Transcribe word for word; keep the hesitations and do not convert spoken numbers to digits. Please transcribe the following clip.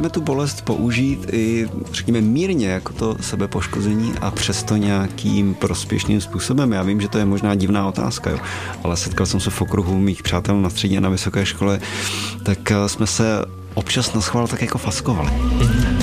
můžeme tu bolest použít i, řekněme, mírně jako to sebepoškození a přesto nějakým prospěšným způsobem. Já vím, že to je možná divná otázka, jo, ale setkal jsem se v okruhu mých přátel na střední a na vysoké škole, tak jsme se občas na schvál tak jako faskovali.